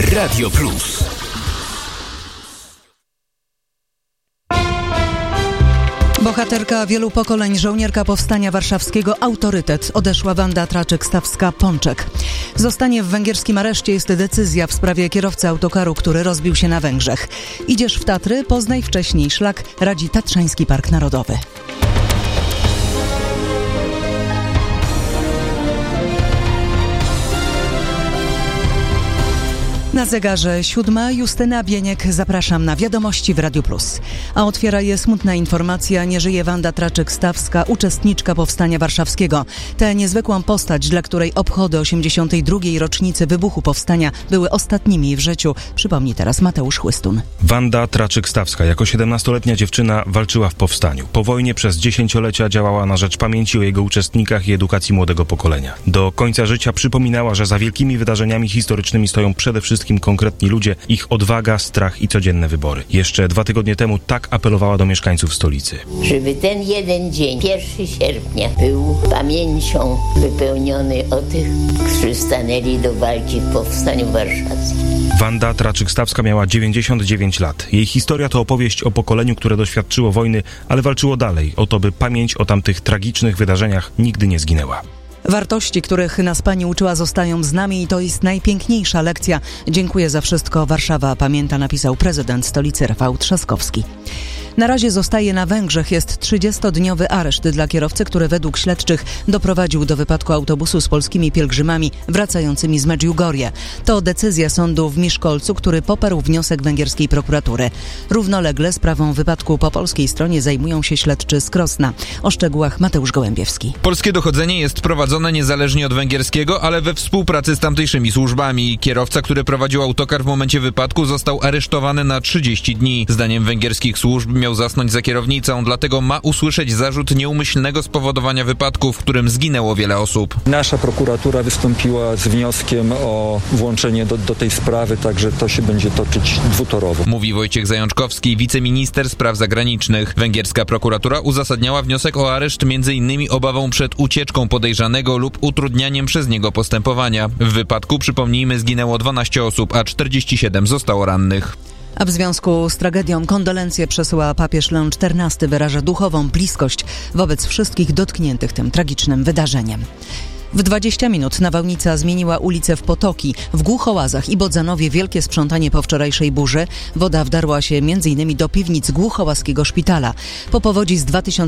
Radio Plus. Bohaterka wielu pokoleń, żołnierka Powstania Warszawskiego, autorytet, odeszła Wanda Traczyk-Stawska-Pączek. Zostanie w węgierskim areszcie, jest decyzja w sprawie kierowcy autokaru, który rozbił się na Węgrzech. Idziesz w Tatry, poznaj wcześniej szlak, radzi Tatrzański Park Narodowy. Na zegarze 7:00, Justyna Bieniek, zapraszam na Wiadomości w Radiu Plus. A otwiera je smutna informacja, nie żyje Wanda Traczyk-Stawska, uczestniczka Powstania Warszawskiego. Tę niezwykłą postać, dla której obchody 82. rocznicy wybuchu Powstania były ostatnimi w życiu, przypomni teraz Mateusz Chłystun. Wanda Traczyk-Stawska jako 17-letnia dziewczyna walczyła w Powstaniu. Po wojnie przez dziesięciolecia działała na rzecz pamięci o jego uczestnikach i edukacji młodego pokolenia. Do końca życia przypominała, że za wielkimi wydarzeniami historycznymi stoją przede wszystkim konkretni ludzie, ich odwaga, strach i codzienne wybory. Jeszcze 2 tygodnie temu tak apelowała do mieszkańców stolicy. Żeby ten jeden dzień, 1 sierpnia, był pamięcią wypełniony o tych, którzy stanęli do walki w Powstaniu Warszawskim. Wanda Traczyk-Stawska miała 99 lat. Jej historia to opowieść o pokoleniu, które doświadczyło wojny, ale walczyło dalej, o to, by pamięć o tamtych tragicznych wydarzeniach nigdy nie zginęła. Wartości, których nas pani uczyła, zostają z nami i to jest najpiękniejsza lekcja. Dziękuję za wszystko. Warszawa pamięta, napisał prezydent stolicy Rafał Trzaskowski. Na razie zostaje na Węgrzech. Jest 30-dniowy areszt dla kierowcy, który według śledczych doprowadził do wypadku autobusu z polskimi pielgrzymami wracającymi z Medjugorje. To decyzja sądu w Miszkolcu, który poparł wniosek węgierskiej prokuratury. Równolegle sprawą wypadku po polskiej stronie zajmują się śledczy z Krosna. O szczegółach Mateusz Gołębiewski. Polskie dochodzenie jest prowadzone niezależnie od węgierskiego, ale we współpracy z tamtejszymi służbami. Kierowca, który prowadził autokar w momencie wypadku, został aresztowany na 30 dni. Zdaniem węgierskich służb miał zasnąć za kierownicą, dlatego ma usłyszeć zarzut nieumyślnego spowodowania wypadku, w którym zginęło wiele osób. Nasza prokuratura wystąpiła z wnioskiem o włączenie do tej sprawy, także to się będzie toczyć dwutorowo. Mówi Wojciech Zajączkowski, wiceminister spraw zagranicznych. Węgierska prokuratura uzasadniała wniosek o areszt m.in. obawą przed ucieczką podejrzanego lub utrudnianiem przez niego postępowania. W wypadku, przypomnijmy, zginęło 12 osób, a 47 zostało rannych. A w związku z tragedią kondolencje przesyła papież Leon XIV, wyraża duchową bliskość wobec wszystkich dotkniętych tym tragicznym wydarzeniem. W 20 minut nawałnica zmieniła ulice w potoki. W Głuchołazach i Bodzanowie wielkie sprzątanie po wczorajszej burzy. Woda wdarła się m.in. do piwnic Głuchołaskiego Szpitala. Po powodzi z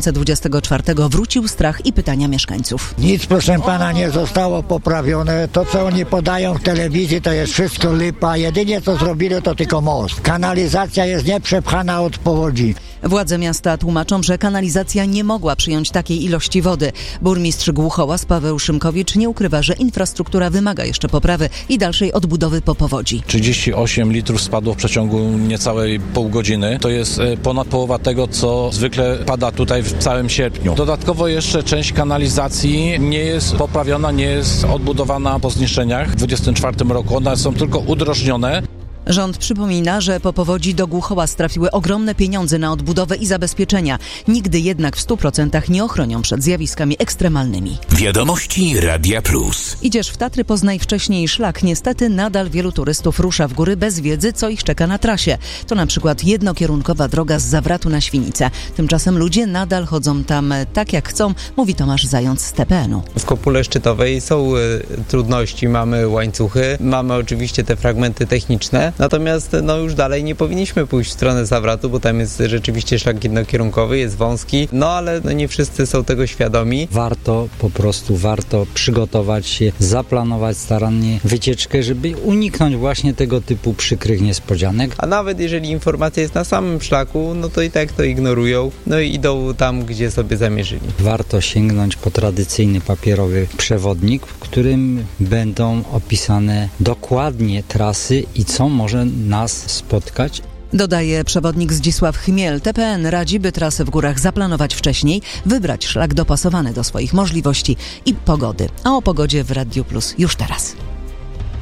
2024 wrócił strach i pytania mieszkańców. Nic, proszę pana, nie zostało poprawione. To, co oni podają w telewizji, to jest wszystko lipa. Jedynie co zrobili, to tylko most. Kanalizacja jest nieprzepchana od powodzi. Władze miasta tłumaczą, że kanalizacja nie mogła przyjąć takiej ilości wody. Burmistrz Głuchołaz Paweł Szymkowicz nie ukrywa, że infrastruktura wymaga jeszcze poprawy i dalszej odbudowy po powodzi. 38 litrów spadło w przeciągu niecałej pół godziny. To jest ponad połowa tego, co zwykle pada tutaj w całym sierpniu. Dodatkowo jeszcze część kanalizacji nie jest poprawiona, nie jest odbudowana po zniszczeniach w 2024 roku. One są tylko udrożnione. Rząd przypomina, że po powodzi do Głuchołaz trafiły ogromne pieniądze na odbudowę i zabezpieczenia. Nigdy jednak w 100% nie ochronią przed zjawiskami ekstremalnymi. Wiadomości Radia Plus. Idziesz w Tatry, poznaj wcześniej szlak. Niestety nadal wielu turystów rusza w góry bez wiedzy, co ich czeka na trasie. To na przykład jednokierunkowa droga z Zawratu na Świnicę. Tymczasem ludzie nadal chodzą tam tak jak chcą, mówi Tomasz Zając z TPN-u. W kopule szczytowej są trudności, mamy łańcuchy, mamy oczywiście te fragmenty techniczne. Natomiast już dalej nie powinniśmy pójść w stronę Zawratu, bo tam jest rzeczywiście szlak jednokierunkowy, jest wąski, ale nie wszyscy są tego świadomi. Warto przygotować się, zaplanować starannie wycieczkę, żeby uniknąć właśnie tego typu przykrych niespodzianek. A nawet jeżeli informacja jest na samym szlaku, to i tak to ignorują, i idą tam, gdzie sobie zamierzyli. Warto sięgnąć po tradycyjny papierowy przewodnik, w którym będą opisane dokładnie trasy i co może nas spotkać. Dodaje przewodnik Zdzisław Chmiel. TPN radzi, by trasę w górach zaplanować wcześniej, wybrać szlak dopasowany do swoich możliwości i pogody. A o pogodzie w Radiu Plus już teraz.